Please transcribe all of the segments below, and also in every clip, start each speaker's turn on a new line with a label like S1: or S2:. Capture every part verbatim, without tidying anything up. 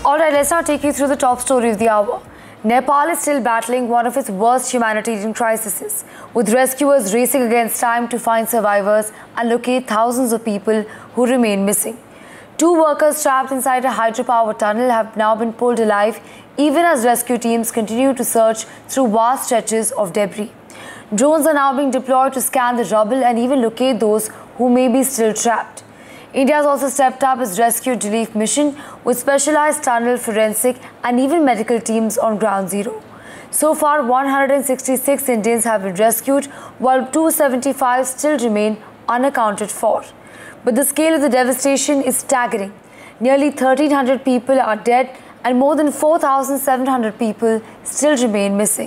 S1: Alright, let's now take you through the top story of the hour. Nepal is still battling one of its worst humanitarian crises, with rescuers racing against time to find survivors and locate thousands of people who remain missing. Two workers trapped inside a hydropower tunnel have now been pulled alive, even as rescue teams continue to search through vast stretches of debris. Drones are now being deployed to scan the rubble and even locate those who may be still trapped. India has also stepped up its rescue relief mission with specialized tunnel forensic and even medical teams on ground zero. So far, one hundred sixty-six Indians have been rescued, while two hundred seventy-five still remain unaccounted for. But the scale of the devastation is staggering. Nearly thirteen hundred people are dead and more than four thousand seven hundred people still remain missing.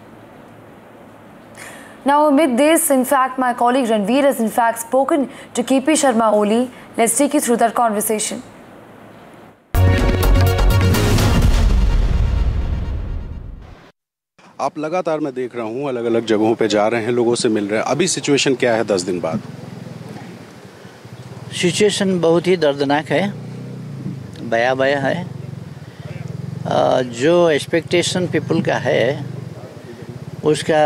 S1: Now, amid this, in fact, my colleague Ranveer has in fact spoken to K P Sharma Oli. Let's take you through that conversation.
S2: आप लगातार मैं देख रहा हूँ अलग अलग जगहों पे जा रहे हैं, लोगों से मिल रहे हैं। अभी सिचुएशन क्या है दस दिन बाद?
S3: सिचुएशन बहुत ही दर्दनाक है, भयावह है। जो एक्सपेक्टेशन पीपल का है उसका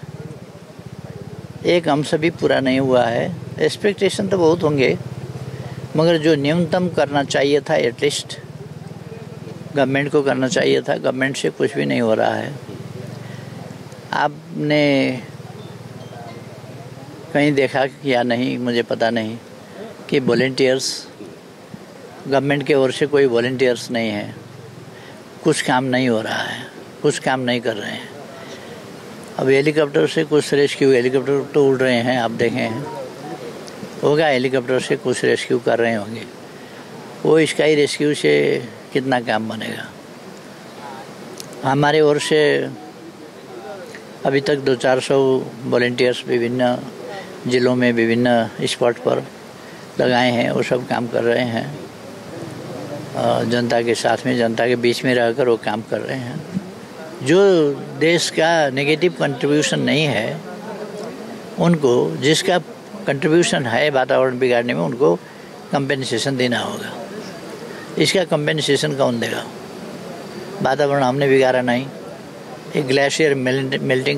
S3: एक अंश भी पूरा नहीं हुआ है। एक्सपेक्टेशन तो बहुत होंगे, मगर जो न्यूनतम करना चाहिए था एटलीस्ट गवर्नमेंट को करना चाहिए था, गवर्नमेंट से कुछ भी नहीं हो रहा है। आपने कहीं देखा या नहीं मुझे पता नहीं कि वॉलंटियर्स, गवर्नमेंट के ओर से कोई वॉलंटियर्स नहीं है, कुछ काम नहीं हो रहा है, कुछ काम नहीं कर रहे हैं। अब हेलीकॉप्टर से कुछ रेस्क्यू, हेलीकॉप्टर तो उड़ रहे हैं, आप देखें हैं, होगा हेलीकॉप्टर से कुछ रेस्क्यू कर रहे होंगे। वो स्काई रेस्क्यू से कितना काम बनेगा? हमारे ओर से अभी तक दो चार सौ वॉलंटियर्स विभिन्न ज़िलों में विभिन्न स्पॉट पर लगाए हैं, वो सब काम कर रहे हैं। जनता के साथ में, जनता के बीच में रहकर वो काम कर रहे हैं। जो देश का नेगेटिव कंट्रीब्यूशन नहीं है, उनको जिसका कंट्रीब्यूशन है वातावरण बिगाड़ने में, उनको कंपेंसेशन देना होगा। इसका कंपेंसेशन कौन देगा? वातावरण हमने बिगाड़ा नहीं, एक ग्लेशियर मेल्टिंग